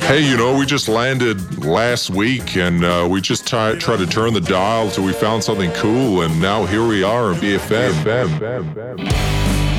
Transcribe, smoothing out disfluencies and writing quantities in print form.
Hey, we just landed last week and we just tried to turn the dial till we found something cool, and now here we are on BFM.